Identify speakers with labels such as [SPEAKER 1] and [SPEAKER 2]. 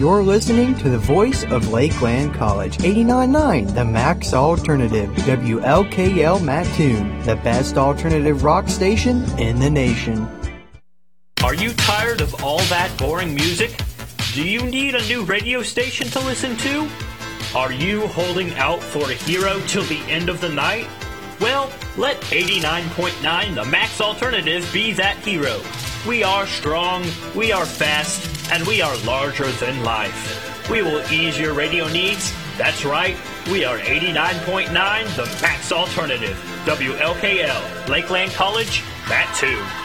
[SPEAKER 1] You're listening to the voice of Lakeland College, 89.9, the Max Alternative, WLKL Mattoon, the best alternative rock station in the nation.
[SPEAKER 2] Are you tired of all that boring music? Do you need a new radio station to listen to? Are you holding out for a hero till the end of the night? Well, let 89.9 The Max Alternative be that hero. We are strong, we are fast, and we are larger than life. We will ease your radio needs. That's right, we are 89.9 The Max Alternative. WLKL, Lakeland College, Mattoon.